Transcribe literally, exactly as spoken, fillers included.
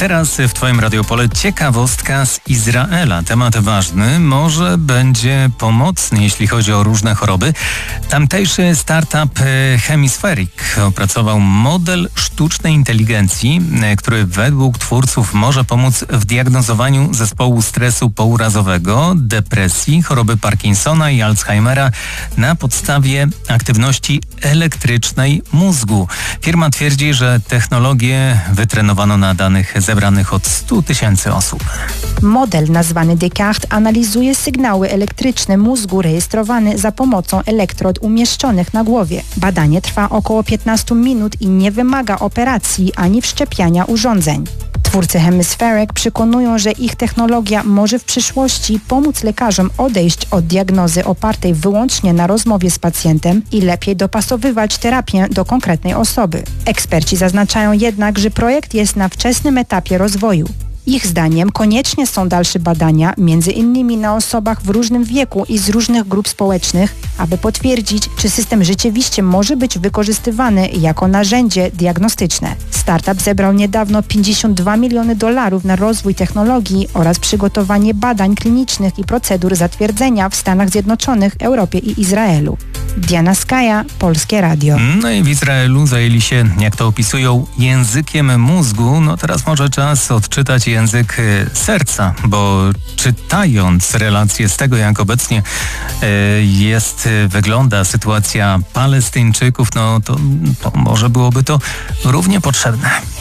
Teraz w Twoim Radiopole ciekawostka z Izraela. Temat ważny, może będzie pomocny, jeśli chodzi o różne choroby. Tamtejszy startup Hemispheric opracował model sztucznej inteligencji, który według twórców może pomóc w diagnozowaniu zespołu stresu pourazowego, depresji, choroby Parkinsona i Alzheimera na podstawie aktywności elektrycznej mózgu. Firma twierdzi, że technologię wytrenowano na danych zebranych od stu tysięcy osób. Model nazwany Descartes analizuje sygnały elektryczne mózgu rejestrowane za pomocą elektrod umieszczonych na głowie. Badanie trwa około piętnaście minut i nie wymaga operacji ani wszczepiania urządzeń. Twórcy Hemispheric przekonują, że ich technologia może w przyszłości pomóc lekarzom odejść od diagnozy opartej wyłącznie na rozmowie z pacjentem i lepiej dopasowywać terapię do konkretnej osoby. Eksperci zaznaczają jednak, że projekt jest na wczesnym etapie rozwoju. Ich zdaniem koniecznie są dalsze badania, między innymi na osobach w różnym wieku i z różnych grup społecznych, aby potwierdzić, czy system rzeczywiście może być wykorzystywany jako narzędzie diagnostyczne. Startup zebrał niedawno pięćdziesiąt dwa miliony dolarów na rozwój technologii oraz przygotowanie badań klinicznych i procedur zatwierdzenia w Stanach Zjednoczonych, Europie i Izraelu. Diana Skaja, Polskie Radio. No i w Izraelu zajęli się, jak to opisują, językiem mózgu. No teraz może czas odczytać język serca, bo czytając relacje z tego, jak obecnie jest, wygląda sytuacja Palestyńczyków, no to, to może byłoby to równie potrzebne.